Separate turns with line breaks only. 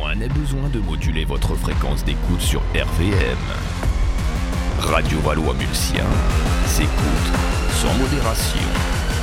n'est besoin de moduler votre fréquence d'écoute sur RVM. Radio Valois-Mulsien s'écoute sans modération.